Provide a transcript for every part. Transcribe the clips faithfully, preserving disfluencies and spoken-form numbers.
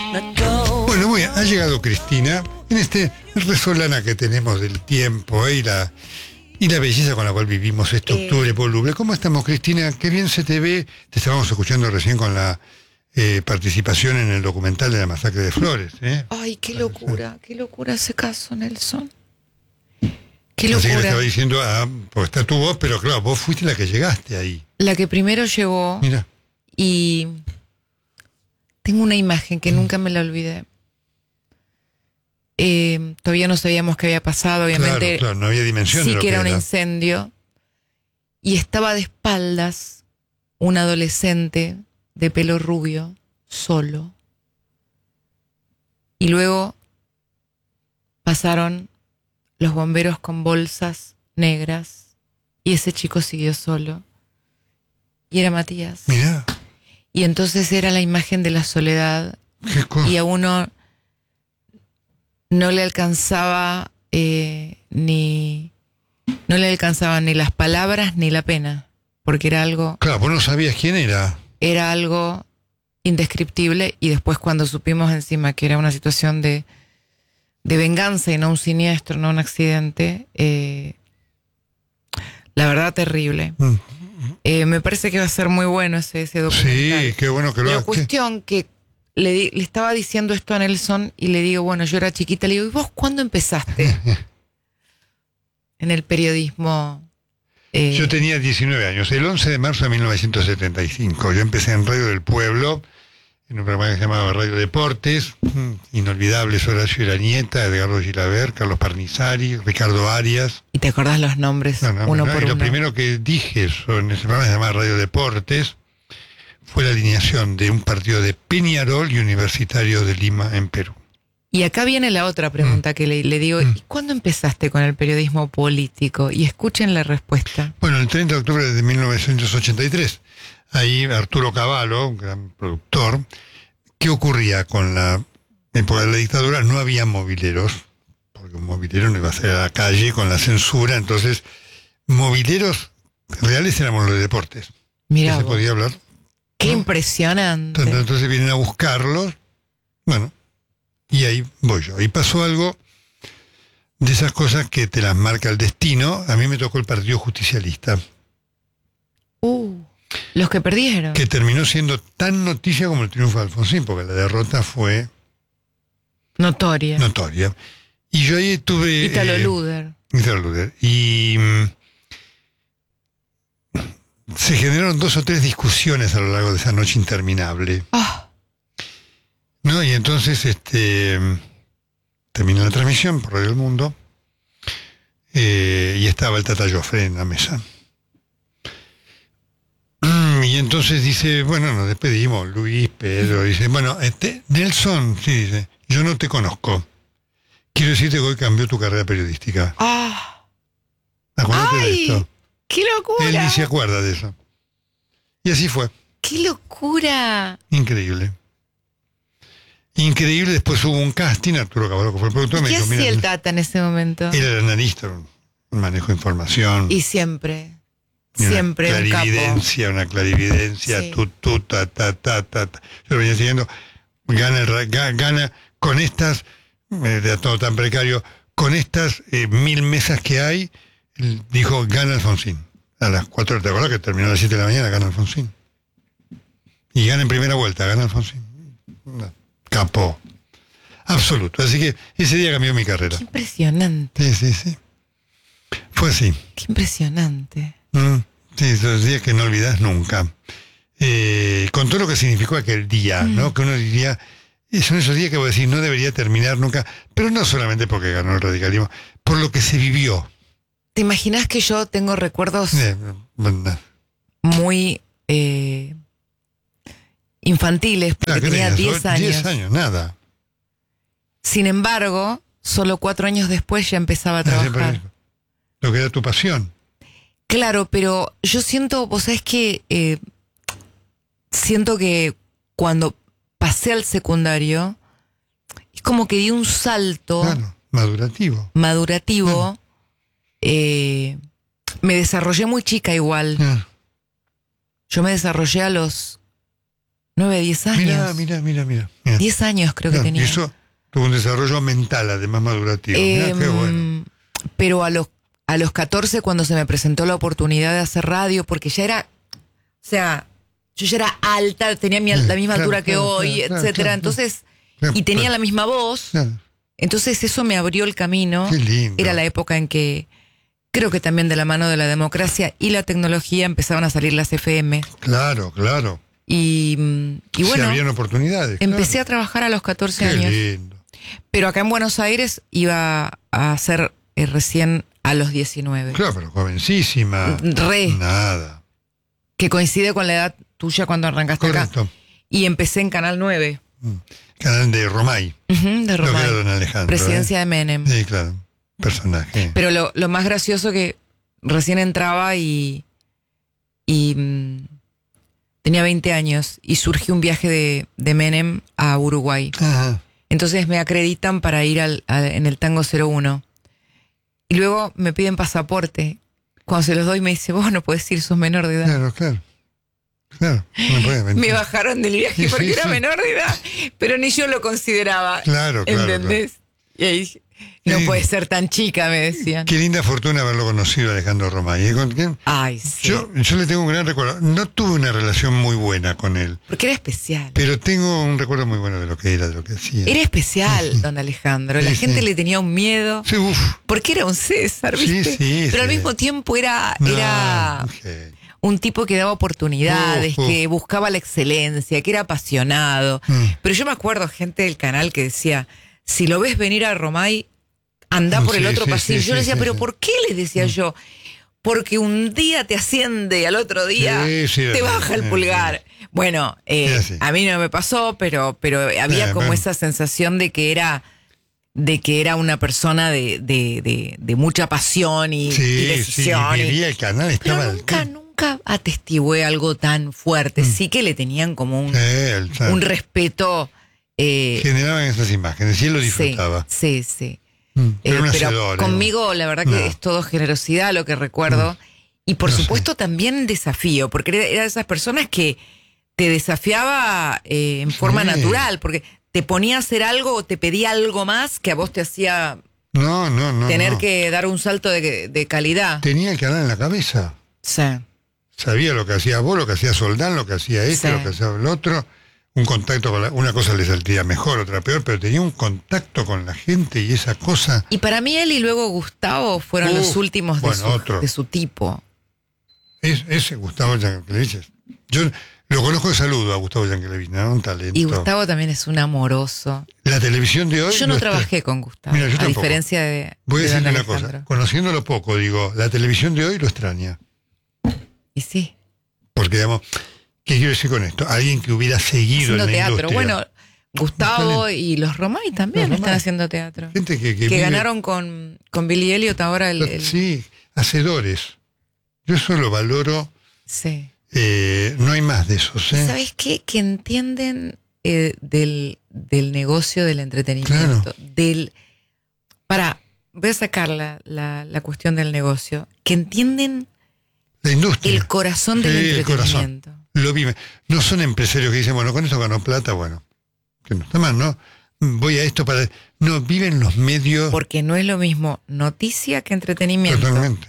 Bueno, muy bien, ha llegado Cristina en este resolana que tenemos del tiempo eh, y la y la belleza con la cual vivimos este Eh. octubre voluble. ¿Cómo estamos, Cristina? Qué bien se te ve. Te estábamos escuchando recién con la eh, participación en el documental de la masacre de Flores. ¿eh? Ay, qué locura, qué locura ese caso, Nelson. Qué Así que le locura. estaba diciendo, ah, pues está tu voz, pero claro, vos fuiste la que llegaste ahí. La que primero llegó. Mira. Y tengo una imagen que nunca me la olvidé. Eh, todavía no sabíamos qué había pasado, obviamente. Claro, claro, no había dimensión Sí de lo que era que un era. incendio. Y estaba de espaldas un adolescente de pelo rubio, solo. Y luego pasaron los bomberos con bolsas negras y ese chico siguió solo. Y era Matías. Mirá, Y entonces era la imagen de la soledad. qué cosa. Y a uno no le alcanzaba eh, ni no le alcanzaban ni las palabras ni la pena, porque era algo Claro, vos no sabías quién era. era algo indescriptible. Y después, cuando supimos encima que era una situación de de venganza y no un siniestro, no un accidente, eh, la verdad terrible. Mm. Eh, me parece que va a ser muy bueno ese, ese documental. Sí, qué bueno que lo La hagas. cuestión que le, di- le estaba diciendo esto a Nelson y le digo, bueno, yo era chiquita, le digo, ¿y vos cuándo empezaste en el periodismo? Eh, Yo tenía diecinueve años, el once de marzo de mil novecientos setenta y cinco. Yo empecé en Radio del Pueblo, en un programa que se llamaba Radio Deportes, mm, inolvidables Horacio Irañeta, Edgardo Gilaber, Carlos Parnizari, Ricardo Arias. ¿Y te acordás los nombres No, no, uno no, por y lo uno? primero que dije eso, en ese programa que se llamaba Radio Deportes fue la alineación de un partido de Peñarol y Universitario de Lima en Perú. Y acá viene la otra pregunta Mm. que le, le digo, Mm. ¿y cuándo empezaste con el periodismo político? Y escuchen la respuesta. Bueno, el treinta de octubre de mil novecientos ochenta y tres, ahí Arturo Cavallo, un gran productor. ¿Qué ocurría con la época de la dictadura? No había mobileros, porque un mobilero no iba a ser a la calle con la censura, entonces mobileros reales éramos los de deportes. Mira, ¿Qué se vos, podía hablar? qué ¿no? impresionante. Entonces, entonces vienen a buscarlos, bueno, y ahí voy yo. Ahí pasó algo de esas cosas que te las marca el destino. A mí me tocó el Partido Justicialista, Uh, los que perdieron. que terminó siendo tan noticia como el triunfo de Alfonsín, porque la derrota fue Notoria. notoria. Y yo ahí tuve... Ítalo eh, Luder. Ítalo Luder. Y mm, se generaron dos o tres discusiones a lo largo de esa noche interminable, Ah, ¿no? Y entonces este terminó la transmisión por Radio El Mundo, eh, y estaba el Tata Joffre en la mesa. Mm, Y entonces dice, bueno, nos despedimos, Luis, Pedro, dice, bueno, este, Nelson, sí, dice, yo no te conozco. Quiero decirte que hoy cambió tu carrera periodística. ah. Acuérdate de ¡Ay! esto. ¡Qué Él locura! ni se acuerda de eso. Y así fue. ¡Qué locura! Increíble. Increíble. Después hubo un casting, Arturo Cavallo, que fue el productor, me ¿Qué dijo, hacía mira, el Tata en ese momento? él era analista, un manejo de información. Y siempre, y una siempre un capo. clarividencia, una clarividencia, Sí. tu, tu, ta, ta, ta, ta, ta. Yo lo venía siguiendo, gana, el ra- ga- gana con estas, eh, de todo tan precario, con estas eh, mil mesas que hay, él dijo, gana Alfonsín. A las cuatro, ¿te acuerdas que terminó a las siete de la mañana, gana Alfonsín? Y gana en primera vuelta, gana Alfonsín. No, capo. Absoluto. Así que ese día cambió mi carrera. Qué impresionante, Sí, sí, sí. Fue así. qué impresionante. Mm, sí, esos días que no olvidas nunca. Eh, con todo lo que significó aquel día, Mm. ¿no? Que uno diría, eh, son esos días que vos decís, no debería terminar nunca, pero no solamente porque ganó el radicalismo, por lo que se vivió. ¿Te imaginas que yo tengo recuerdos Eh, bueno, muy eh, infantiles? Porque claro, ¿qué tenía tenías? diez años. diez años, nada. Sin embargo, solo cuatro años después ya empezaba a trabajar. Lo que era tu pasión. Claro, pero yo siento, vos sabés que eh, siento que cuando pasé al secundario, es como que di un salto Claro, madurativo. madurativo. Claro. Eh, me desarrollé muy chica igual. Claro. Yo me desarrollé a los nueve, diez años. Mira, mira, mira, mira. diez años creo Claro, que tenía. Y eso tuvo un desarrollo mental, además madurativo. Eh, Mirá, qué bueno. Pero a los, a los catorce, cuando se me presentó la oportunidad de hacer radio, porque ya era, o sea, yo ya era alta, tenía mi, la misma Claro, altura que claro, hoy, claro, etcétera. claro, Entonces, claro, y tenía claro. la misma voz. Claro. Entonces eso me abrió el camino. Qué lindo. Era la época en que, creo que también de la mano de la democracia y la tecnología, empezaban a salir las F M. Claro, claro. Y, y bueno, sí, habían oportunidades. empecé claro. a trabajar a los catorce Qué años. lindo. Pero acá en Buenos Aires iba a hacer eh, recién a los diecinueve. Claro, pero jovencísima. Re. Nada. Que coincide con la edad tuya cuando arrancaste Correcto. acá. Y empecé en Canal nueve. Mm. Canal de Romay. Uh-huh, de Lo que Romay. era Don Alejandro. Presidencia ¿eh? de Menem. Sí, claro. Personaje. Pero lo, lo más gracioso que recién entraba y, y mm, tenía veinte años y surgió un viaje de, de Menem a Uruguay. Ajá. Entonces me acreditan para ir al, a- en el Tango cero uno. Y luego me piden pasaporte. Cuando se los doy me dice, vos no podés ir, sos menor de edad. Claro, claro. Claro. No puede mentir. Me bajaron del viaje Sí, porque sí, era sí. menor de edad, pero ni yo lo consideraba. Claro, claro, ¿Entendés? Y ahí dije, no Sí. puede ser tan chica, me decían. Qué linda fortuna haberlo conocido, Alejandro Romay. ¿eh? ¿Con quién? Ay, sí. Yo, yo le tengo un gran recuerdo. No tuve una relación muy buena con él, Porque era especial. pero tengo un recuerdo muy bueno de lo que era, de lo que hacía. Era especial, don Alejandro. La Sí, gente sí. le tenía un miedo. Sí, uf. Porque era un César, Sí, ¿viste? sí, Pero al sí. mismo tiempo era, No, era un genio. un tipo que daba oportunidades, Uf, uf. que buscaba la excelencia, que era apasionado. Mm. Pero yo me acuerdo gente del canal que decía, si lo ves venir a Romay, anda Mm, por el sí, otro sí, pasillo. sí, Yo le sí, decía, sí, ¿pero sí. por qué? Les decía yo. Porque un día te asciende y al otro día Sí, sí, te sí, baja el sí, pulgar. Bueno, eh, Sí, así. a mí no me pasó, pero, pero había Eh, como bueno. esa sensación de que era de que era una persona de, de, de, de mucha pasión y, y Sí, sí, decisión. y y- vivía el canal, pero estaba... nunca, nunca atestigué algo tan fuerte. Mm. Sí que le tenían como un, Sí, el- un respeto. eh, generaban esas imágenes y él lo sí, disfrutaba. sí, sí. Mm. Eh, Era un pero hacedor, ¿eh? conmigo la verdad que No. es todo generosidad lo que recuerdo. Y por No sé. supuesto también desafío, porque era, era de esas personas que te desafiaba eh, en forma Sí. natural, porque te ponía a hacer algo o te pedía algo más que a vos te hacía No, no, no. tener no. que dar un salto de, de calidad. Tenía el canal en la cabeza. Sí. Sabía lo que hacía vos, lo que hacía Soldán, lo que hacía este, Sí. lo que hacía el otro. Un contacto con la, una cosa le salía mejor, otra peor, pero tenía un contacto con la gente y esa cosa. Y para mí él y luego Gustavo fueron Uf, los últimos de, bueno, su, otro. de su tipo. Es, ese Gustavo Yankelevich. Yo lo conozco de saludo a Gustavo Yankelevich, ¿no? Un talento. Y Gustavo también es un amoroso. La televisión de hoy. Yo no lo- trabajé con Gustavo, Mira, yo a tampoco. diferencia de, Voy a de don decirte una Alejandro. cosa. Conociéndolo poco, digo, la televisión de hoy lo extraña. Y sí, Porque, digamos, ¿qué quiero decir con esto? Alguien que hubiera seguido haciendo en la teatro. industria. Bueno, Gustavo Talento. y los Romay también Los están Romay. haciendo teatro. Gente que, que Que vive- ganaron con, con Billy Elliot ahora el... el- Sí, hacedores. Yo eso lo valoro. sí. Eh, no hay más de esos, ¿eh? ¿Sabes qué? Que entienden eh, del, del negocio del entretenimiento. Claro. Del, para, voy a sacar la, la, la cuestión del negocio. Que entienden La industria. el corazón del Sí, el entretenimiento. Lo viven. No son empresarios que dicen, bueno, con esto ganó plata, bueno, que no está mal, ¿no? Voy a esto para... No, viven los medios Porque no es lo mismo noticia que entretenimiento. totalmente,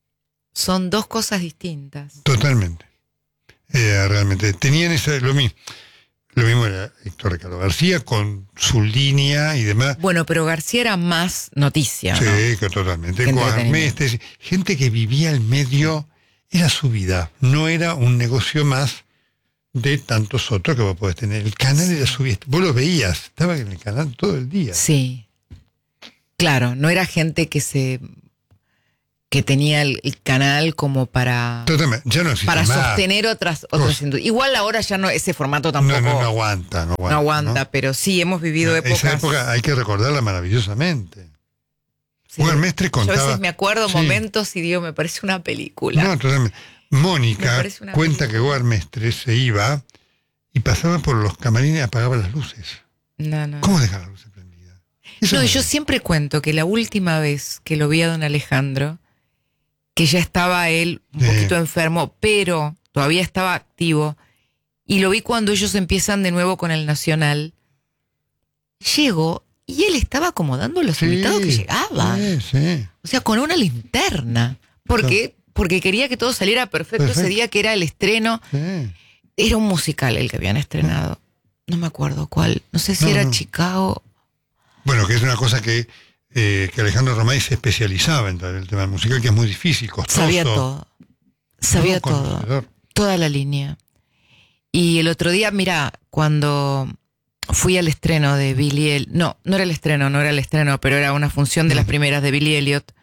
Son dos cosas distintas. totalmente. Eh, realmente, tenían esa, lo mismo. Lo mismo era Héctor Ricardo García con su línea y demás. Bueno, pero García era más noticia, Sí, ¿no? que totalmente. Qué Guarmés, entretenimiento. este, gente que vivía el medio, era su vida, no era un negocio más de tantos otros que vos podés tener. El canal era su vida. Vos lo veías, estaba en el canal todo el día. Sí. Claro, no era gente que se que tenía el, el canal como para Totalmente, ya no existe para más. sostener otras otras Cosas. industrias. Igual ahora ya no ese formato tampoco No, no, no aguanta, no aguanta. no aguanta, ¿no? pero sí hemos vivido épocas. Esa época hay que recordarla maravillosamente. sí. Juan Mestre Yo a contaba... veces me acuerdo Sí. momentos y digo, me parece una película. No, totalmente. Me Mónica parece una cuenta película. que Juan Mestre se iba y pasaba por los camarines y apagaba las luces. No, no. ¿Cómo dejar las luces prendidas? Eso No, no y yo es. siempre cuento que la última vez que lo vi a don Alejandro, que ya estaba él un Sí. poquito enfermo, pero todavía estaba activo, y lo vi cuando ellos empiezan de nuevo con el Nacional. Llego y él estaba acomodando a los Sí, invitados que llegaban. Sí, sí. O sea, con una linterna. Porque, porque quería que todo saliera perfecto, Perfecto. ese día que era el estreno. Sí. Era un musical el que habían estrenado. No me acuerdo cuál. No sé si No, era no. Chicago. Bueno, que es una cosa que, eh, que Alejandro Romay se especializaba en el tema musical, que es muy difícil, costoso. Sabía todo. Sabía No, todo. conocedor. Toda la línea. Y el otro día, mira, cuando fui al estreno de Billy Elliot, no, no era el estreno, no era el estreno, pero era una función de las primeras de Billy Elliot,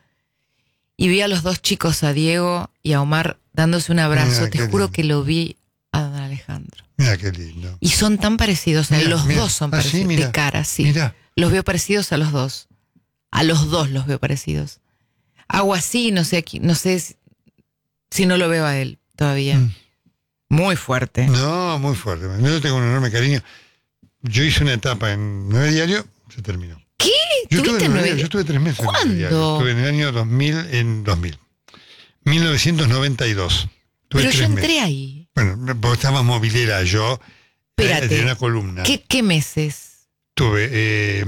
y vi a los dos chicos, a Diego y a Omar, dándose un abrazo. Mira, Te qué juro lindo. que lo vi a don Alejandro. Mira qué lindo. Y son tan parecidos, Mira, los mira. dos son Ah, sí, parecidos, mira. de cara, sí. Mira. Los veo parecidos a los dos. A los dos los veo parecidos. Hago así, no sé, aquí- no sé si, si no lo veo a él todavía. Mm. Muy fuerte. No, muy fuerte. Yo tengo un enorme cariño. Yo hice una etapa en Nueve Diario, se terminó. ¿Qué? Yo ¿Tuviste estuve, en Nueve nueve? Diario, yo estuve tres meses en Nueve ¿Cuándo? Diario. Estuve en el año dos mil, en dos mil. mil novecientos noventa y dos. Tuve Pero yo tres entré meses. ahí. Bueno, vos estabas movilera, yo Espérate. de una columna. ¿Qué, qué meses? Tuve eh,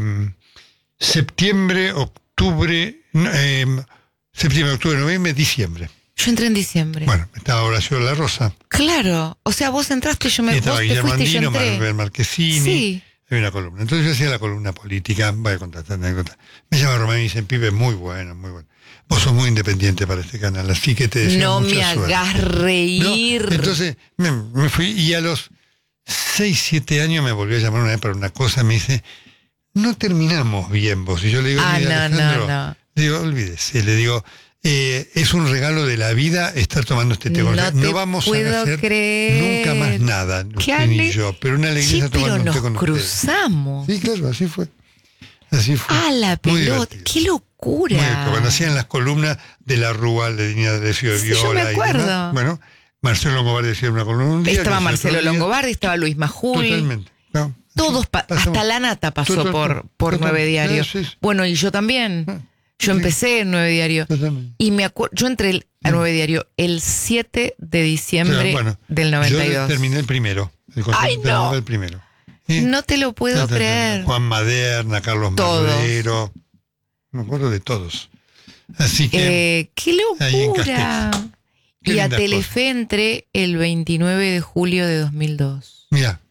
septiembre, octubre, no, eh, septiembre, octubre, noviembre, diciembre. Yo entré en diciembre. Bueno, estaba Horacio La Rosa. Claro. O sea, vos entraste, yo me Y vos estaba te Guillermo fuiste y yo Andino, entré. Manuel Marquesini. Sí. Había una columna. Entonces yo hacía la columna política. Voy a contar esta anécdota. Me llama Román y me dice, pibe, muy bueno, muy bueno. Vos sos muy independiente para este canal, así que te deseo No mucha me suerte. hagas reír. No, entonces me, me fui y a los seis, siete años me volvió a llamar una vez para una cosa. Me dice, no terminamos bien vos. Y yo le digo, Ah, mira, no, no, Alejandro, no. le digo, olvídese. Le digo, eh, es un regalo de la vida estar tomando este té. No No, te vamos puedo a hacer creer. nunca más nada, Qué usted ni ale- yo. Pero una alegría Sí, estar pero tomando un nos té con ustedes. cruzamos. Sí, claro, así fue. Así fue. Ah, la Muy pelota. divertido. Qué locura. Muy divertido. Cuando hacían las columnas de la Rúa, de Línea de Decio de Sí, yo Viola me y acuerdo. demás, bueno, Marcelo Longobardi hacía una columna un día. Estaba que Marcelo otro día. Longobardi, estaba Luis Majul. Totalmente. No, Todos, sí, pa- pasamos. hasta la nata pasó Total, por, por total. Nueve Diario. Sí, sí. Bueno, y yo también. Ah, Yo sí. empecé en Nueve Diario. Totalmente. Y me acuerdo, yo entré el- a Nueve Diario el siete de diciembre Claro, bueno, del noventa y yo dos. terminé el primero. El ¡Ay, concepto no! del primero. Sí. No te lo puedo Totalmente. creer. Juan Maderna, Carlos Todos. Madero. Me acuerdo de todos. Así que Eh, ¡Qué ahí en locura! Castex. Qué Y a lindas Telefe entré el veintinueve de julio de dos mil dos. mira,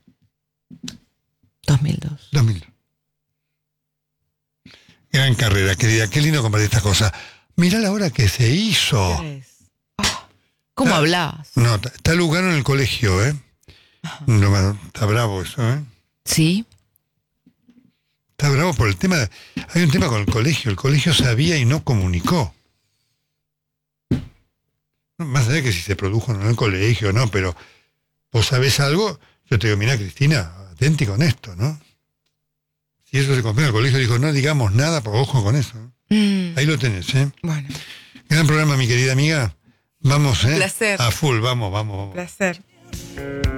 dos mil dos. dos mil. Gran carrera, querida. Qué lindo compartir estas cosas. Mirá la hora que se hizo. Ah, ¿Cómo Ah. hablabas? No, está- está Lugano en el colegio, ¿eh? No, bueno, está bravo eso, ¿eh? Sí. Está bravo por el tema. de- hay un tema con el colegio. El colegio sabía y no comunicó. No, más allá de que si se produjo o no en el colegio, no, pero vos sabés algo, yo te digo, mira, Cristina, atenti con esto, ¿no? Si eso se confía en el colegio, dijo, no digamos nada, por ojo con eso. Mm, Ahí lo tenés, ¿eh? bueno, Gran programa, mi querida amiga. Vamos, ¿eh? Placer. A full, vamos, vamos, vamos. placer.